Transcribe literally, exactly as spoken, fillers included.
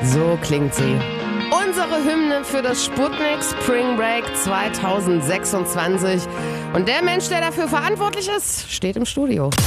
So klingt sie. Unsere Hymne für das Sputnik Spring Break zwanzig sechsundzwanzig. Und der Mensch, der dafür verantwortlich ist, steht im Studio.